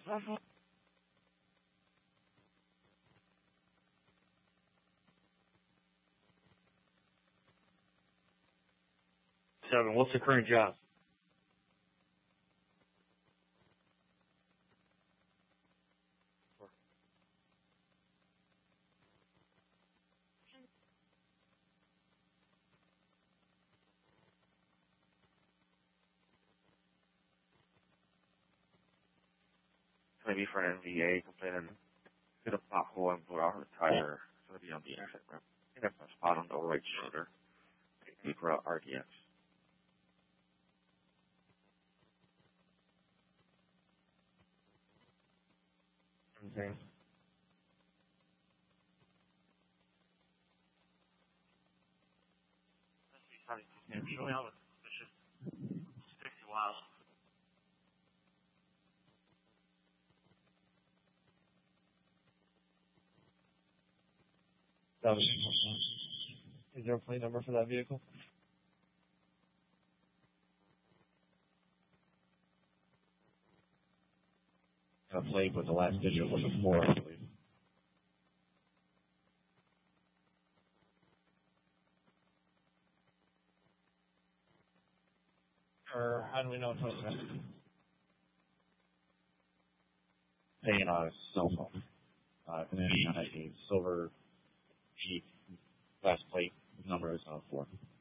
Seven, what's the current job? Maybe for an NVA, complaining, hit a pothole and blew out her tire. It's going to be on the exit ramp. I think that's a spot on the right shoulder. Maybe for RDX. Okay. Showing out a suspicious 60 miles. Is there a plate number for that vehicle? A plate, but the last digit was a 4, I believe. Or how do we know it's that? Paying on a cell phone. And then a silver Jeep last plate number is 4.